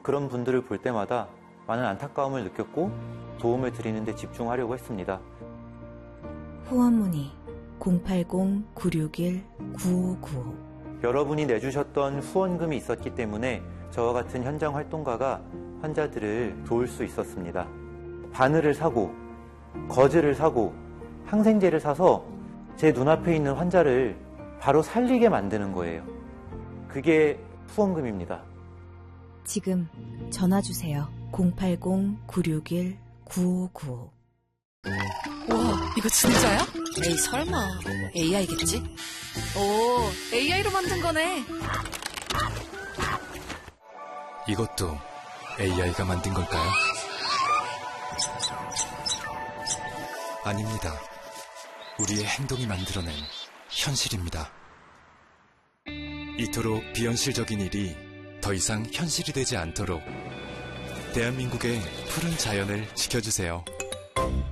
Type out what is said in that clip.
그런 분들을 볼 때마다 많은 안타까움을 느꼈고 도움을 드리는 데 집중하려고 했습니다. 후원 문의 080-961-9595. 여러분이 내주셨던 후원금이 있었기 때문에 저와 같은 현장 활동가가 환자들을 도울 수 있었습니다. 바늘을 사고 거즈를 사고 항생제를 사서 제 눈앞에 있는 환자를 바로 살리게 만드는 거예요. 그게 후원금입니다. 지금 전화주세요. 080-961-9595. 와, 이거 진짜야? 에이, 설마. AI겠지? 오, AI로 만든 거네. 이것도 AI가 만든 걸까요? 아닙니다. 우리의 행동이 만들어낸 현실입니다. 이토록 비현실적인 일이 더 이상 현실이 되지 않도록 대한민국의 푸른 자연을 지켜주세요.